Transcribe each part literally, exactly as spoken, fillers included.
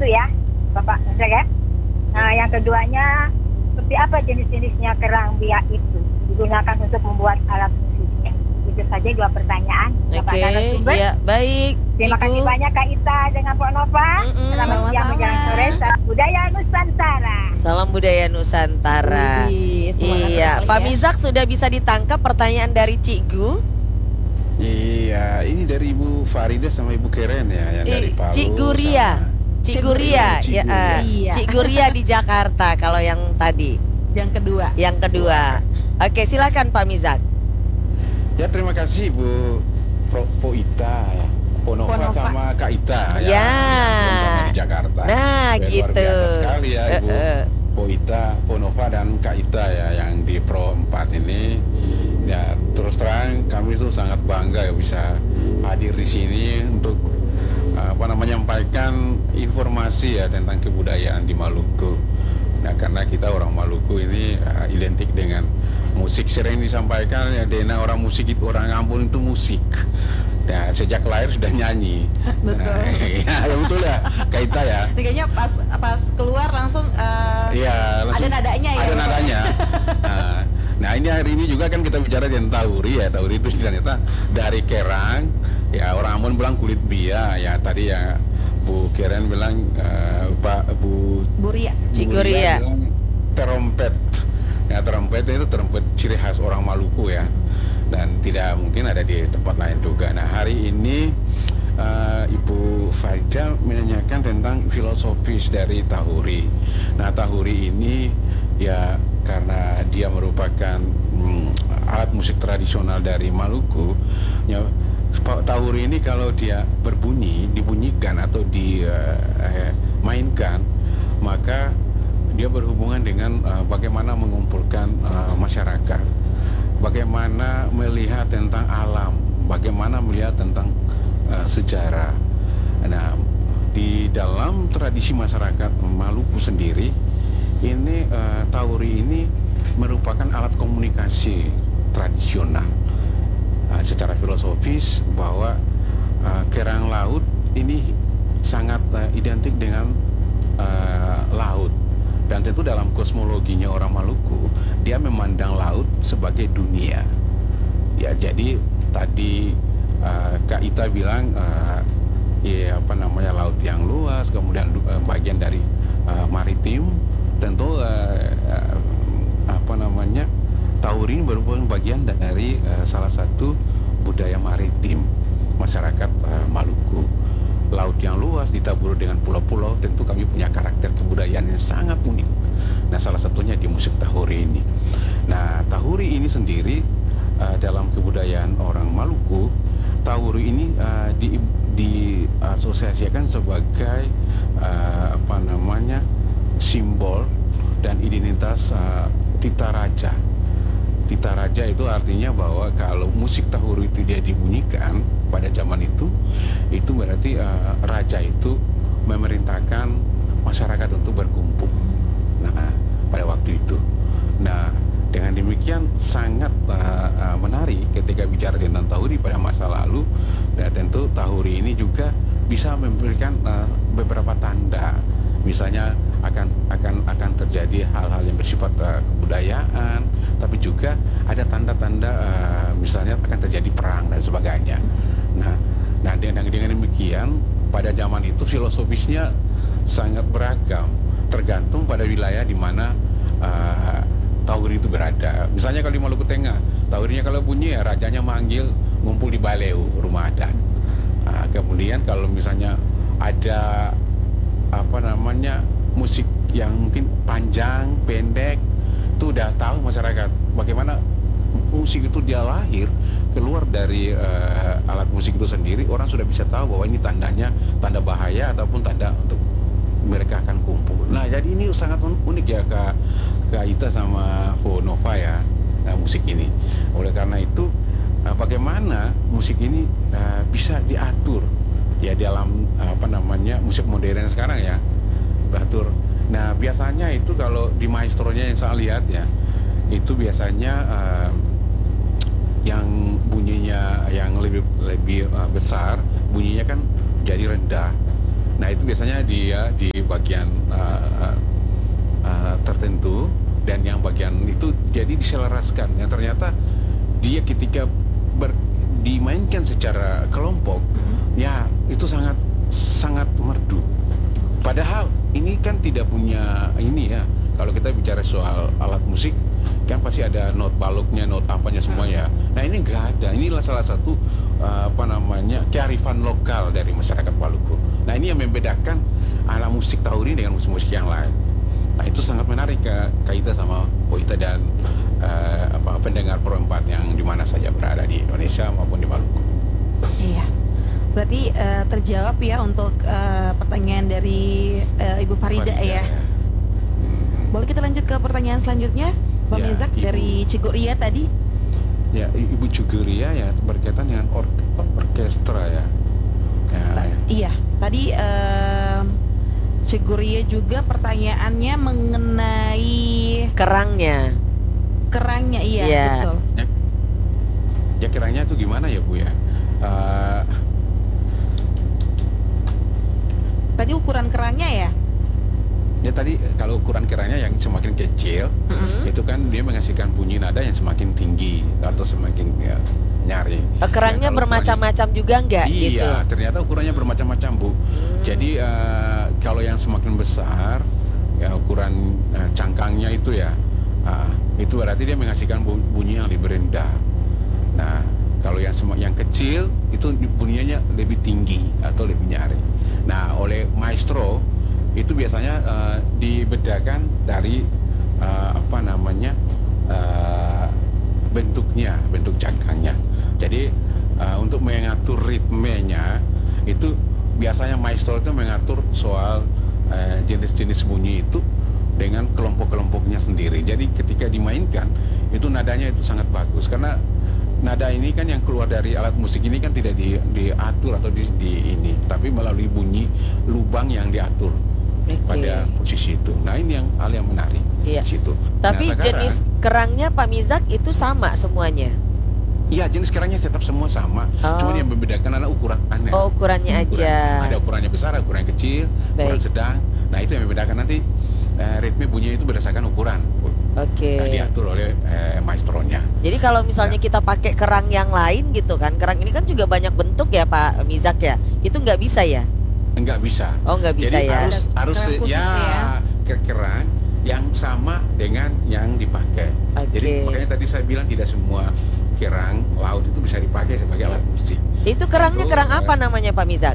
itu ya, Bapak saya. Nah, yang keduanya, seperti apa jenis-jenisnya kerang biak itu digunakan untuk membuat alat musiknya? Itu saja dua pertanyaan, Bapak Oke, narasumber. ya baik. Terima Ciku. kasih banyak Kak Ita dengan Pak Nova. Mm-mm. Selamat siang menjelang sore. Salam budaya Nusantara. Salam budaya Nusantara. Widih, semangat Iya, sekali Pak ya. Mizak sudah bisa ditangkap pertanyaan dari Cikgu. Iya, ini dari Ibu Farida sama Ibu Keren ya, yang dari Eh, Palu. Cikgu Ria. sama- Cikgu Ria, Cikgu ya, Ria. eh, Iya. Cikgu Ria di Jakarta kalau yang tadi. Yang kedua. Yang kedua. Oke, silakan Pak Mizak. Ya, terima kasih Bu Pro, Po Ita ya. Po Nova Po Nova. sama Kak Ita Ya. yang sama di Jakarta. Nah, Luar gitu. biasa sekali ya Ibu Eh, eh. Po Ita, Po Nova dan Kak Ita ya yang di Pro empat ini. Ya, terus terang kami itu sangat bangga ya bisa hadir di sini untuk apa namanya menyampaikan informasi ya tentang kebudayaan di Maluku. Nah, karena kita orang Maluku ini uh, identik dengan musik, sering disampaikan ya Dena orang musik itu orang Ambon itu musik. Nah, sejak lahir sudah nyanyi. Betul. Nah, ya, ya betul ya, Kaita ya. Kayaknya pas pas keluar langsung eh, Iya, langsung ada nadanya ya. Ada Bapak? nadanya. Nah, nah, ini hari ini juga kan kita bicara tentang tauri ya. Tauri itu ternyata dari kerang. Ya, orang Ambon bilang kulit bia. Ya, tadi ya Bu Keren bilang eh, Pak Bu Bu Ria. Cikgu Bu Ria. bilang terompet. Ya, terompet itu terompet ciri khas orang Maluku ya. Dan tidak mungkin ada di tempat lain juga. Nah, hari ini uh, Ibu Farida menanyakan tentang filosofis dari tahuri. Nah, tahuri ini ya karena dia merupakan hmm, alat musik tradisional dari Maluku. Ya, tahuri ini kalau dia berbunyi, dibunyikan atau dimainkan, maka dia berhubungan dengan uh, bagaimana mengumpulkan uh, masyarakat, bagaimana melihat tentang alam, bagaimana melihat tentang uh, sejarah. Nah, di dalam tradisi masyarakat Maluku sendiri, ini uh, tauri ini merupakan alat komunikasi tradisional. Uh, secara filosofis bahwa uh, kerang laut ini sangat uh, identik dengan uh, laut. Dan tentu dalam kosmologinya orang Maluku, dia memandang laut sebagai dunia. Ya, jadi tadi uh, Kak Ita bilang uh, ya apa namanya laut yang luas, kemudian uh, bagian dari uh, maritim, tentu uh, uh, apa namanya tauri ini merupakan bagian dari uh, salah satu budaya maritim masyarakat uh, Maluku. Laut yang luas ditabur dengan pulau-pulau, tentu kami punya karakter kebudayaan yang sangat unik. Nah, salah satunya di musik tahuri ini. Nah, tahuri ini sendiri uh, dalam kebudayaan orang Maluku, tahuri ini uh, di, diasosiasikan sebagai uh, apa namanya simbol dan identitas uh, Tita Raja. Tita Raja itu artinya bahwa kalau musik tahuri itu dia dibunyikan pada zaman itu, itu berarti uh, raja itu memerintahkan masyarakat untuk berkumpul. Nah, pada waktu itu. Nah, dengan demikian sangat uh, uh, menarik ketika bicara tentang tahuri pada masa lalu. Dan tentu tahuri ini juga bisa memberikan uh, beberapa tanda. Misalnya akan akan akan terjadi hal-hal yang bersifat uh, kebudayaan, tapi juga ada tanda-tanda uh, misalnya akan terjadi perang dan sebagainya. Nah, nah dengan, dengan demikian pada zaman itu filosofisnya sangat beragam, tergantung pada wilayah di mana uh, tahuri itu berada. Misalnya kalau di Maluku Tengah, tahurinya kalau bunyi ya rajanya manggil ngumpul di Baleu, rumah adat. Uh, kemudian kalau misalnya ada apa namanya musik yang mungkin panjang, pendek, itu udah tahu masyarakat bagaimana musik itu dia lahir keluar dari uh, alat musik itu sendiri. Orang sudah bisa tahu bahwa ini tandanya tanda bahaya ataupun tanda untuk mereka akan kumpul. Nah, jadi ini sangat unik ya Kak, Kak Ita sama Po Nova ya, uh, musik ini. Oleh karena itu uh, bagaimana musik ini uh, bisa diatur ya dalam uh, apa namanya musik modern sekarang ya, diatur. Nah, biasanya itu kalau di maestronya yang saya lihat ya, itu biasanya uh, yang bunyinya yang lebih lebih uh, besar, bunyinya kan jadi rendah. Nah itu biasanya dia di bagian uh, uh, tertentu, dan yang bagian itu jadi diselaraskan. Yang ternyata dia ketika ber, dimainkan secara kelompok, hmm. ya itu sangat sangat merdu. Padahal ini kan tidak punya ini ya. Kalau kita bicara soal alat musik, kan pasti ada not baloknya, not apanya semua ya. Nah ini nggak ada. Inilah salah satu uh, apa namanya kearifan lokal dari masyarakat Maluku. Nah ini yang membedakan ala musik Tauri dengan musik-musik yang lain. Nah itu sangat menarik ke Kaita sama Poita dan uh, apa pendengar perempat yang di mana saja berada di Indonesia maupun di Maluku. Iya. Berarti uh, terjawab ya untuk uh, pertanyaan dari uh, Ibu Farida, Farida ya. ya. Hmm. Boleh kita lanjut ke pertanyaan selanjutnya, Pak ya, Mizak dari Ciguria tadi. Ya, Ibu Ciguria ya berkaitan dengan or orkestra ya. ya, ya. Iya, tadi uh, Ciguria juga pertanyaannya mengenai kerangnya. Kerangnya iya, ya. betul. Ya, ya kerangnya itu gimana ya Bu ya? Uh, Tadi ukuran kerangnya ya? Ya tadi kalau ukuran kerangnya yang semakin kecil, mm-hmm. itu kan dia menghasilkan bunyi nada yang semakin tinggi atau semakin ya, nyari. Kerangnya ya, bermacam-macam juga enggak? Iya, gitu? ternyata ukurannya bermacam-macam Bu. Hmm. Jadi uh, kalau yang semakin besar, ya ukuran uh, cangkangnya itu ya, uh, itu berarti dia menghasilkan bunyi yang lebih rendah. Nah, kalau yang yang kecil itu bunyinya lebih tinggi atau lebih nyaring. Nah, oleh maestro itu biasanya uh, dibedakan dari uh, apa namanya uh, bentuknya, bentuk cangkangnya. Jadi uh, untuk mengatur ritmenya itu biasanya maestro itu mengatur soal uh, jenis-jenis bunyi itu dengan kelompok-kelompoknya sendiri. Jadi ketika dimainkan itu nadanya itu sangat bagus karena nada ini kan yang keluar dari alat musik ini kan tidak di, diatur atau di, di ini, tapi melalui bunyi lubang yang diatur okay. pada posisi itu. Nah ini yang hal yang menarik iya. di situ. Tapi nah, sekarang, jenis kerangnya Pak Mizak itu sama semuanya? Iya jenis kerangnya tetap semua sama, oh. cuma yang membedakan adalah ukurannya. Oh ukurannya Ukuran, aja. Ada ukurannya besar, ukuran kecil, Baik. ukuran sedang. Nah itu yang membedakan nanti eh, ritme bunyinya itu berdasarkan ukuran. Oke. Okay. Nah, diatur oleh eh, maestronya. Jadi kalau misalnya ya. kita pakai kerang yang lain gitu kan, kerang ini kan juga banyak bentuk ya Pak Mizak ya, itu nggak bisa ya? Enggak bisa. Oh nggak bisa Jadi ya? harus harus ya, ya kerang yang sama dengan yang dipakai. Okay. Jadi makanya tadi saya bilang tidak semua kerang laut itu bisa dipakai sebagai alat musik. Itu kerangnya itu, kerang apa namanya Pak Mizak?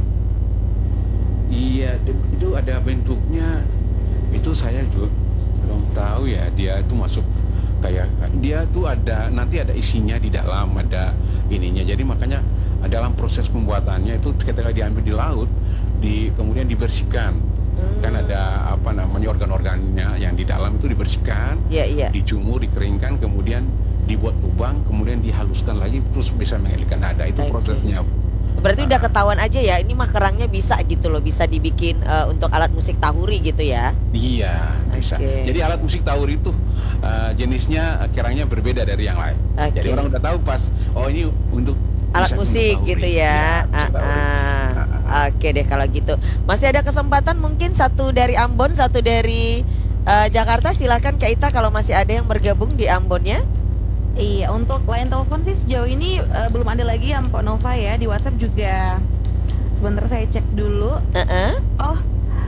Iya itu ada bentuknya. Itu saya juga belum tahu ya, dia itu masuk kayak dia tuh ada nanti ada isinya di dalam, ada ininya. Jadi makanya dalam proses pembuatannya itu ketika diambil di laut, di kemudian dibersihkan. Hmm. Kan ada apa namanya organ-organnya yang di dalam itu dibersihkan, yeah, yeah. dijemur, dikeringkan, kemudian dibuat lubang, kemudian dihaluskan lagi terus bisa mengalirkan nada. Itu okay. prosesnya. Berarti udah ketahuan aja ya, ini mah kerangnya bisa gitu loh, bisa dibikin uh, untuk alat musik Tahuri gitu ya? Iya, bisa. Okay. Jadi alat musik Tahuri itu uh, jenisnya kerangnya berbeda dari yang lain. Okay. Jadi orang udah tahu pas, oh ini untuk alat musik gitu ya. ya uh, uh. Oke okay deh kalau gitu. Masih ada kesempatan mungkin satu dari Ambon, satu dari uh, Jakarta. Silakan Kak Ita kalau masih ada yang bergabung di Ambonnya. Iya, untuk line telepon sih sejauh ini uh, belum ada lagi yang Pak Nova ya. Di WhatsApp juga sebentar saya cek dulu. Uh-uh. Oh,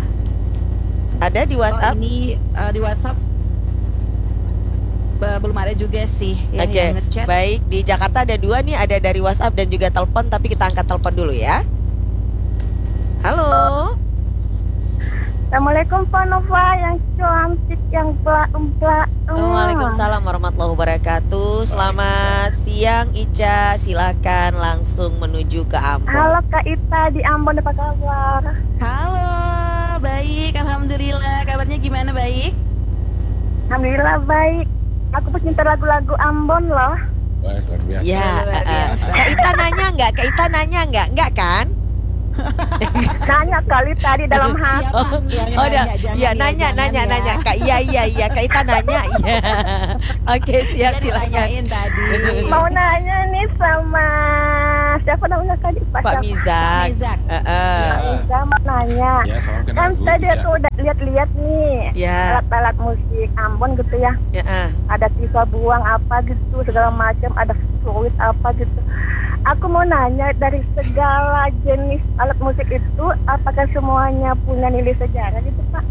ada di WhatsApp? Oh, ini uh, di WhatsApp uh, belum ada juga sih ya, okay. yang ngechat. Baik, di Jakarta ada dua nih, ada dari WhatsApp dan juga telepon. Tapi kita angkat telepon dulu ya. Halo. Assalamualaikum Pak Nova yang cantik, yang pelak-pelak. Waalaikumsalam warahmatullahi wabarakatuh. Selamat siang Ica, silakan langsung menuju ke Ambon. Halo Kak Ita di Ambon, apa kabar? Halo, baik, alhamdulillah. Kabarnya gimana, baik? Alhamdulillah baik. Aku pecinta lagu-lagu Ambon loh. Baik, luar biasa. Ya, luar biasa. Kak Ita nanya nggak? Kak Ita nanya nggak? Nggak kan? Nanya kali tadi dalam hati. Oh, oh dah. Iya, nanya, nanya, ya. nanya. Kak, iya, iya, iya. Kak Ita nanya. Iya. Oke, siap, silakan. Tadi. Mau nanya nih sama siapa namanya tadi? Pak siapa? Mizak. Mizak. Heeh. Pak Iza mau nanya. Ya, salam kenal Kan Bu tadi Ica. aku udah lihat-lihat nih Ya. alat-alat musik Ambon gitu ya. Heeh. Ada tifa buang apa gitu segala macam, ada fluid apa gitu. Aku mau nanya dari segala jenis alat musik itu apakah semuanya punya nilai sejarah gitu Pak?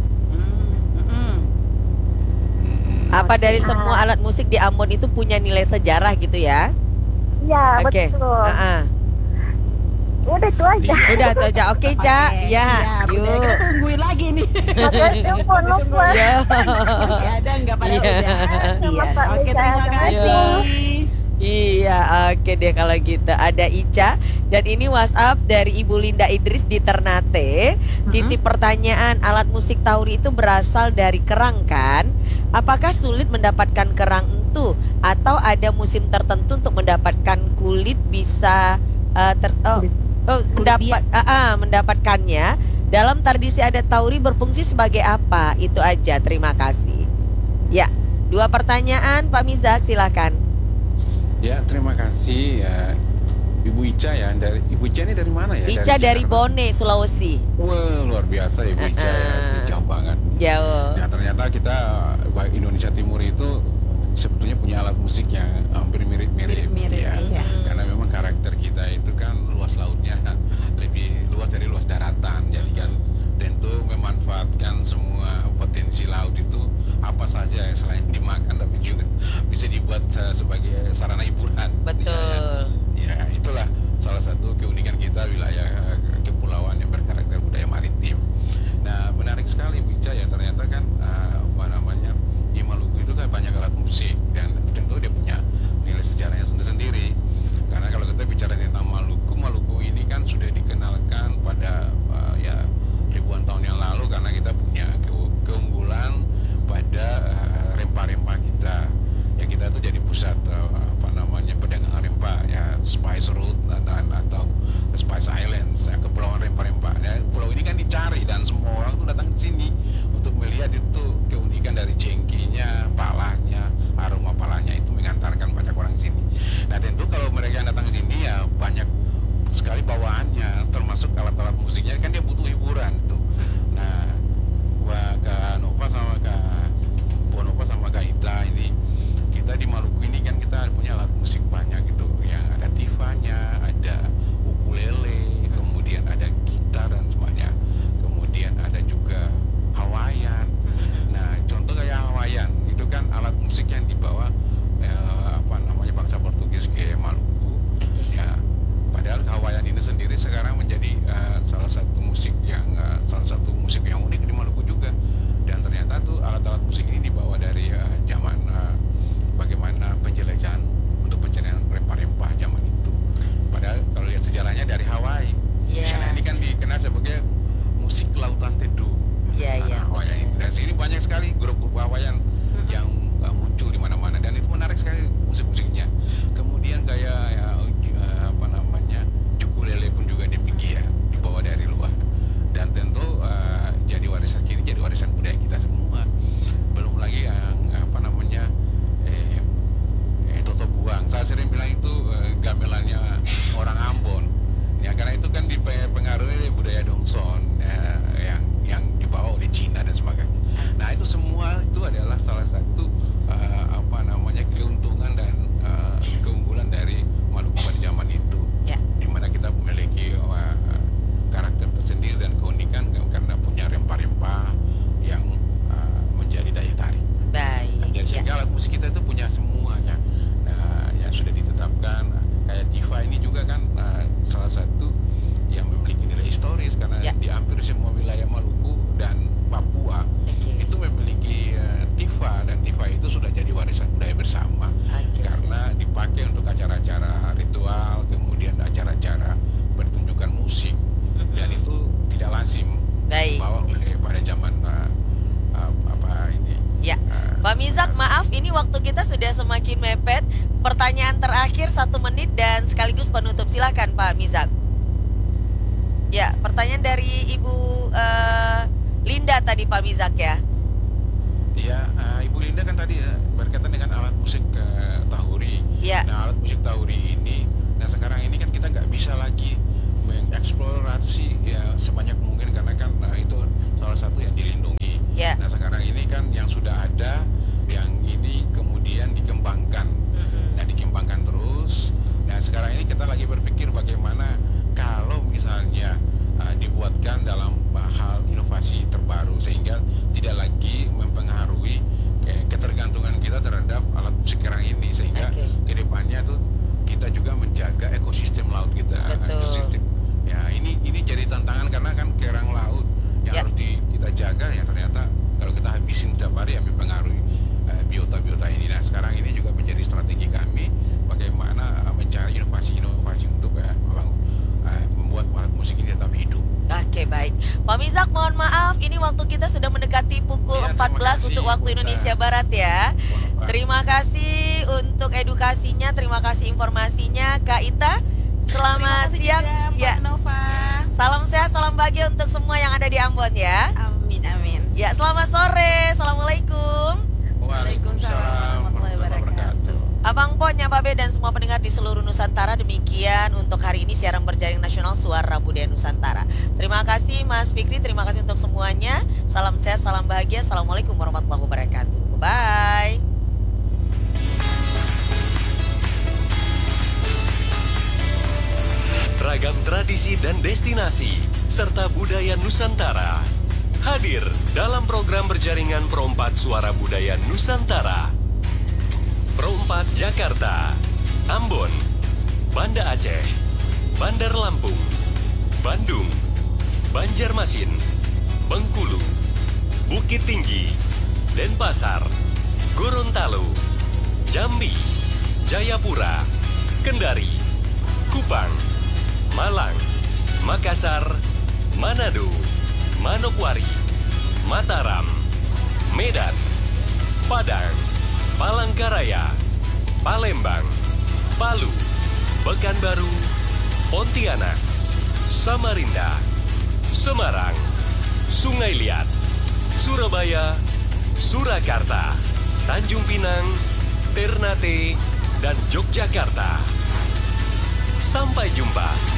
Apa dari semua alat musik di Ambon itu punya nilai sejarah gitu ya? Iya Oke. betul. Heeh. Udah itu aja. Udah tuh, Ca. Oke, Ca. Oke, Ya, siap. Udah, kita yuk. tungguin lagi nih. Makasih Mpok Nova. Ya. Masih ada nggak pada Iya. udah? Sama Iya. Pak Oke, Mizak. terima Sama kasih. Iya, oke deh kalau gitu. Ada Ica dan ini WhatsApp dari Ibu Linda Idris di Ternate. Titip pertanyaan, alat musik tauri itu berasal dari kerang kan? Apakah sulit mendapatkan kerang itu atau ada musim tertentu untuk mendapatkan kulit bisa uh, ter oh, oh mendapat ah, ah, mendapatkannya? Dalam tradisi adat tauri berfungsi sebagai apa? Itu aja. Terima kasih. Ya, dua pertanyaan Pak Mizak, silakan. Ya, terima kasih ya. Ibu Ica ya, dari Ibu Ica ini dari mana ya? Ica dari Jakarta. Bone, Sulawesi. Wah, luar biasa Ibu Ica ya, Uh-uh. jauh banget. Jauh. Nah, ternyata kita baik Indonesia Timur itu sebetulnya punya alat musik yang hampir mirip-mirip Mirip-mirip, ya. iya. Karena memang karakter kita itu kan luas lautnya lebih luas dari luas daratan. Jadi kan tentu memanfaatkan semua potensi laut itu apa saja ya, selain dimakan tapi juga bisa dibuat uh, sebagai sarana hiburan. Betul. Ya, ya, itulah salah satu keunikan kita wilayah uh, kepulauan yang berkarakter budaya maritim. Nah, menarik sekali bicara ya, ternyata kan uh, apa namanya di Maluku itu kan banyak alat musik dan tentu dia punya nilai sejarahnya sendiri-sendiri. Karena kalau kita bicara tentang Maluku, Maluku ini kan sudah dikenalkan pada uh, ya ribuan tahun yang lalu karena kita punya ke- keunggulan pada uh, rempah-rempah kita. Ya kita tuh jadi pusat uh, apa namanya perdagangan rempah ya, Spice Road dan atau Spice Islands, ya, kepulauan rempah-rempah. Ya, pulau ini kan dicari dan semua orang tuh datang ke sini untuk melihat itu keunikan dari cengkinya, palanya, aroma palanya itu mengantarkan banyak orang ke sini. Nah, tentu kalau mereka yang datang ke sini ya banyak sekali bawaannya, termasuk alat-alat musiknya kan dia butuh hiburan tuh. Nah, wah Kak Nova sama Kak Bu Nova sama Kak Ita ini kita di Maluku ini kan kita punya alat musik banyak gitu, yang ada tifanya, ada ukulele, kemudian ada gitar dan semuanya, kemudian ada juga Hawaiian. Nah, contoh kayak Hawaiian itu kan alat musik yang dibawa eh, apa namanya bangsa Portugis ke Maluku. Ya, padahal Hawaiian ini sendiri sekarang menjadi uh, salah satu musik yang uh, salah satu musik yang unik di Maluku juga. Dan ternyata tuh alat-alat musik ini dibawa dari uh, zaman uh, bagaimana penjelajahan untuk pencarian rempah-rempah zaman itu. Padahal kalau lihat sejarahnya dari Hawaii. Iya. Karena ini kan dikenal sebagai musik lautan teduh. Iya, iya. Nah, Hawaiian itu. Dan sini banyak sekali grup-grup Hawaiian yang uh, muncul di mana-mana dan itu menarik sekali musik-musiknya. Kemudian kayak ya, uh, apa namanya ukulele pun juga demikian dibawa dari luar. Dan tentu uh, jadi warisan kini jadi warisan budaya kita semua. Belum lagi yang apa namanya eh, eh toto buang. Saya sering bilang itu eh, gamelannya orang Ambon. Ya karena itu kan dipengaruhi dari budaya Dongson ya, yang yang dibawa oleh Cina dan sebagainya. Nah itu semua itu adalah salah satu uh, apa namanya keuntungan dan uh, keunggulan dari Maluku pada zaman itu. Ya. Di mana kita memiliki uh, karakter tersendiri dan keunikan karena punya rempah-rempah yang uh, menjadi daya tarik. Baik. Jadi Ya. sehingga alat musik kita itu punya semuanya. Nah, yang sudah ditetapkan kayak Tifa ini juga kan uh, salah satu yang memiliki nilai historis karena Ya. di hampir semua wilayah Maluku dan Papua Oke. itu memiliki uh, Tifa dan Tifa itu sudah jadi warisan budaya bersama Oke, sih. karena dipakai untuk acara-acara ritual, kemudian acara-acara pertunjukan musik dan itu tidak lazim Baik. dibawa oleh pada zaman uh, uh, apa ini. Ya. uh, Pak Mizak, maaf ini waktu kita sudah semakin mepet. Pertanyaan terakhir satu menit dan sekaligus penutup. Silakan Pak Mizak. Ya, pertanyaan dari Ibu eh, Linda tadi Pak Mizak ya. Ya, uh, Ibu Linda kan tadi ya, berkaitan dengan alat musik uh, tahuri. Ya. Nah, alat musik tahuri ini Nah sekarang ini kan kita nggak bisa lagi mengeksplorasi ya sebanyak mungkin karena kan nah, itu salah satu yang dilindungi. Ya. Nah sekarang ini kan yang sudah ada, yang ini kemudian dikembangkan. Nah dikembangkan terus. Nah sekarang ini kita lagi berpikir bagaimana kalau misalnya uh, dibuatkan dalam uh, hal inovasi terbaru sehingga tidak lagi mempengaruhi kayak ketergantungan kita terhadap alat sekarang ini, sehingga Oke. kedepannya tuh kita juga menjaga ekosistem laut kita. Betul. Ekosistem. Ya ini ini jadi tantangan karena kan kerang laut yang Ya. harus di, kita jaga ya ternyata kalau kita habisin setiap hari ya mempengaruhi uh, biota-biota ini. Nah sekarang ini juga menjadi strategi kami bagaimana uh, mencari inovasi-inovasi untuk uh, uh, membuat alat musik ini tetap hidup. Oke, baik. Pak Mizak, mohon maaf, ini waktu kita sudah mendekati pukul Ya, terima empat belas kasih, untuk waktu Bunda. Indonesia Barat ya. Mohon maaf. Terima kasih untuk edukasinya, terima kasih informasinya Kak Ita. Selamat Terima kasih siang. juga, Mbak Ya. Nova. Salam sehat, salam bahagia untuk semua yang ada di Ambon ya. Amin, amin. Ya, selamat sore. Assalamualaikum. Waalaikumsalam warahmatullahi wabarakatuh. Abang Po, Nyababe dan semua pendengar di seluruh Nusantara, demikian untuk hari ini siaran berjaring nasional Suara Budaya Nusantara. Terima kasih Mas Fikri, terima kasih untuk semuanya. Salam sehat, salam bahagia. Assalamualaikum warahmatullahi wabarakatuh. Bye. Ragam tradisi dan destinasi serta budaya Nusantara hadir dalam program berjaringan Pro empat Suara Budaya Nusantara. Pro empat Jakarta, Ambon, Banda Aceh, Bandar Lampung, Bandung, Banjarmasin, Bengkulu, Bukit Tinggi, Denpasar, Gorontalo, Jambi, Jayapura, Kendari, Kupang, Malang, Makassar, Manado, Manokwari, Mataram, Medan, Padang, Palangkaraya, Palembang, Palu, Pekanbaru, Pontianak, Samarinda, Semarang, Sungai Liat, Surabaya, Surakarta, Tanjung Pinang, Ternate, dan Yogyakarta. Sampai jumpa.